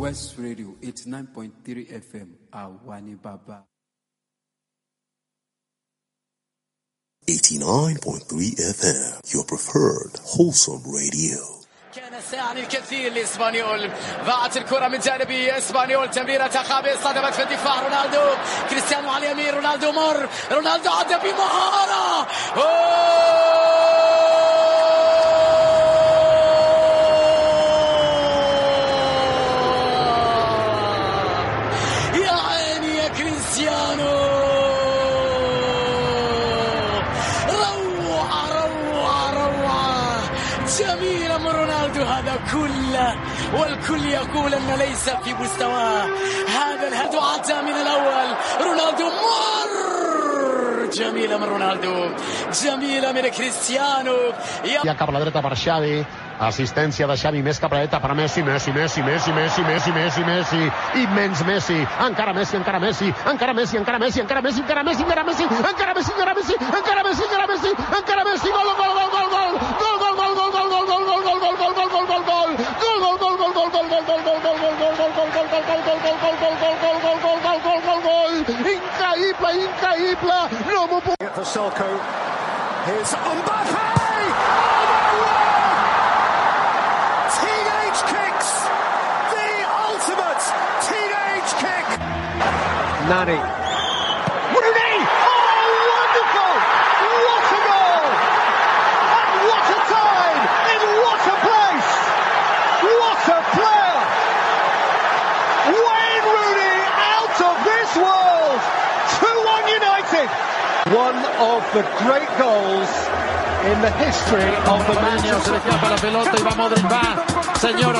West Radio 89.3 FM, Awani Baba. 89.3 FM, your preferred wholesome radio. كان ساعة الكثير لإسبانيول. ضاعت الكرة من جانب إسبانيول، تمريرة خابئة صدمت في الدفاع. رونالدو، كريستيانو على اليمين، رونالدو مر، رونالدو عدى بمهارة. يا عيني يا كريستيانو، جميلة من رونالدو هذا كله، والكل يقول أن ليس في مستواه. هذا الهدف عدى من الأول. رونالدو مر، جميلة من رونالدو، جميلة من كريستيانو. Ja cap a la dreta per Xavi, assistència de Xavi més cap a la dreta per Messi, Messi, immens Messi, encara Messi, encara Messi, encara Messi, encara Messi, encara Messi, encara Messi, encara Messi, encara Messi, encara Messi, encara Messi, encara Messi, encara Messi, gol, gol, gol, gol, gol, gol, gol, gol, gol, gol, gol, gol, gol, gol, gol, gol, gol, gol, gol, increïble, no m'ho puc... For Selko, here's Mbappé! Teenage kicks! The ultimate teenage kick! Nani. Rooney! Oh, wonderful! What a goal! And what a time! In what a place! What a player! Wayne Rooney out of this world! 2-1 United! One of the great goals in the history of the Manchester. Se le escapa la pelota y va Modric, va. Señoras